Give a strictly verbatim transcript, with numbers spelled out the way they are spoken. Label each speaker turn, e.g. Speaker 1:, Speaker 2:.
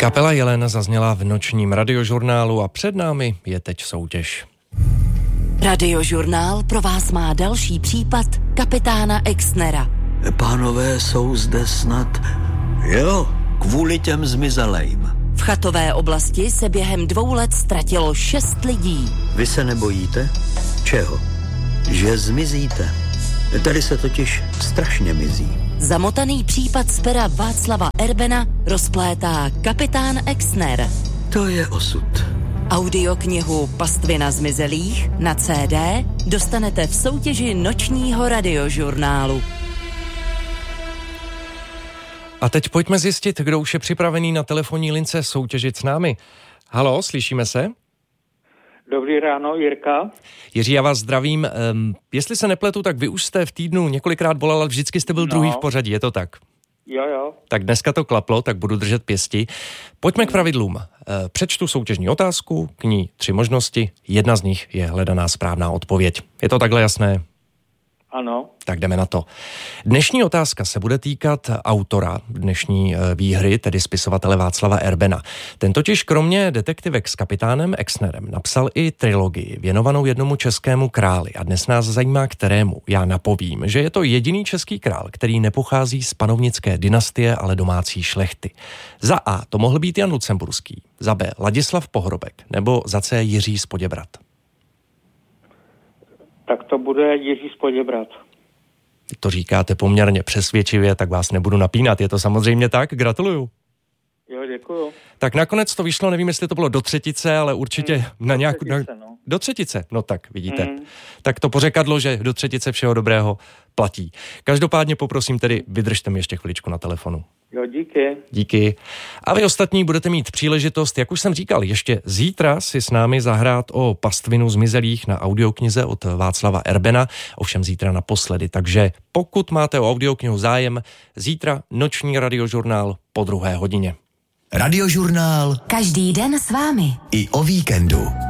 Speaker 1: Kapela Jelen zazněla v nočním radiožurnálu a před námi je teď soutěž.
Speaker 2: Radiožurnál pro vás má další případ kapitána Exnera.
Speaker 3: Pánové jsou zde snad, jo, kvůli těm zmizelým.
Speaker 2: V chatové oblasti se během dvou let ztratilo šest lidí.
Speaker 3: Vy se nebojíte? Čeho? Že zmizíte. Tady se totiž strašně mizí.
Speaker 2: Zamotaný případ z pera Václava Erbena rozplétá kapitán Exner.
Speaker 3: To je osud.
Speaker 2: Audioknihu Pastvina zmizelých na C D dostanete v soutěži nočního radiožurnálu.
Speaker 1: A teď pojďme zjistit, kdo už je připravený na telefonní lince soutěžit s námi. Haló, slyšíme se?
Speaker 4: Dobrý ráno, Jirka.
Speaker 1: Jiří, já vás zdravím. Um, jestli se nepletu, tak vy už jste v týdnu několikrát volal, ale vždycky jste byl no. druhý v pořadí, je to tak?
Speaker 4: Jo, jo.
Speaker 1: Tak dneska to klaplo, tak budu držet pěsti. Pojďme k pravidlům. Přečtu soutěžní otázku, k ní tři možnosti, jedna z nich je hledaná správná odpověď. Je to takhle jasné?
Speaker 4: Ano.
Speaker 1: Tak jdeme na to. Dnešní otázka se bude týkat autora dnešní výhry, tedy spisovatele Václava Erbena. Ten totiž kromě detektivek s kapitánem Exnerem napsal i trilogii věnovanou jednomu českému králi a dnes nás zajímá kterému. Já napovím, že je to jediný český král, který nepochází z panovnické dynastie, ale domácí šlechty. Za A to mohl být Jan Lucemburský, za B Ladislav Pohrobek nebo za C Jiří z Poděbrad.
Speaker 4: Tak to bude Jiří z Poděbrad.
Speaker 1: To říkáte poměrně přesvědčivě, tak vás nebudu napínat. Je to samozřejmě tak? Gratuluju.
Speaker 4: Jo, děkuju.
Speaker 1: Tak nakonec to vyšlo, nevím, jestli to bylo do třetice, ale určitě
Speaker 4: hmm,
Speaker 1: na nějakou...
Speaker 4: Do třetice, no.
Speaker 1: Do třetice, no tak vidíte.
Speaker 4: Hmm.
Speaker 1: Tak to pořekadlo, že do třetice všeho dobrého platí. Každopádně poprosím tedy, vydržte mi ještě chviličku na telefonu.
Speaker 4: Jo, díky.
Speaker 1: Díky. A vy ostatní budete mít příležitost, jak už jsem říkal, ještě zítra si s námi zahrát o Pastvinu zmizelých na audioknize od Václava Erbena, ovšem zítra naposledy. Takže pokud máte o audioknihu zájem, zítra noční radiožurnál po druhé hodině.
Speaker 5: Radiožurnál.
Speaker 2: Každý den s vámi.
Speaker 5: I o víkendu.